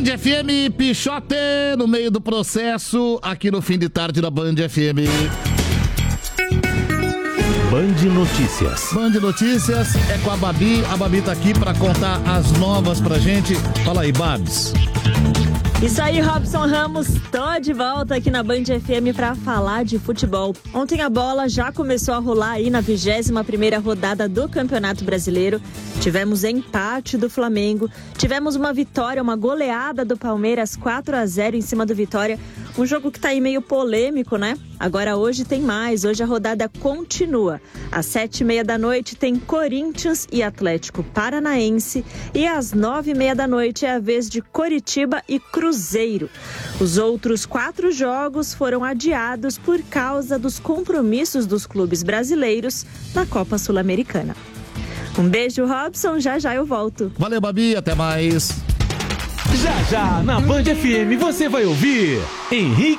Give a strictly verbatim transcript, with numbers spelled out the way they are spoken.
Band F M, Pichote no meio do processo, aqui no fim de tarde da Band F M. Band Notícias. Band Notícias é com a Babi. A Babi tá aqui pra contar as novas pra gente. Fala aí, Babs. Isso aí, Robson Ramos, tô de volta aqui na Band F M para falar de futebol. Ontem a bola já começou a rolar aí na vigésima primeira rodada do Campeonato Brasileiro. Tivemos empate do Flamengo, tivemos uma vitória, uma goleada do Palmeiras quatro a zero em cima do Vitória. Um jogo que tá aí meio polêmico, né? Agora hoje tem mais, hoje a rodada continua. Às sete e meia da noite tem Corinthians e Atlético Paranaense e às nove e meia da noite é a vez de Coritiba e Cruzeiro. Os outros quatro jogos foram adiados por causa dos compromissos dos clubes brasileiros na Copa Sul-Americana. Um beijo, Robson, já já eu volto. Valeu, Babi, até mais. Já já na Band F M você vai ouvir Henrique